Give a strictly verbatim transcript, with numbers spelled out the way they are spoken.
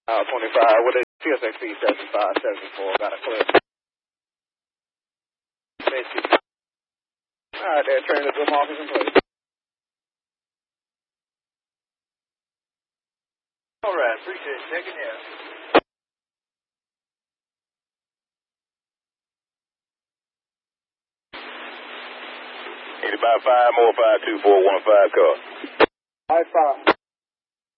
Uh, twenty-five with a T S X C seven five seven four. Got a clear. All right, there. Turn the good markers in place. All right, appreciate it. Checking in. Eighty-five five more five two four one five car. Five five.